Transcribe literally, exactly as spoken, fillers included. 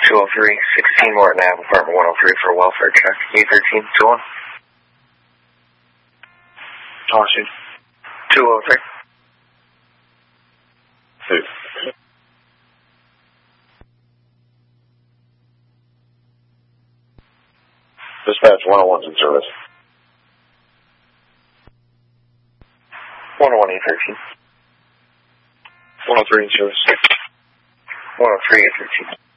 two oh three, sixteen Morton Avenue, apartment one oh three for a welfare check. E thirteen, two one. Austin. two oh three. Two. Dispatch one oh one's in service. one oh one, E thirteen. one oh three in service. one oh three, E thirteen.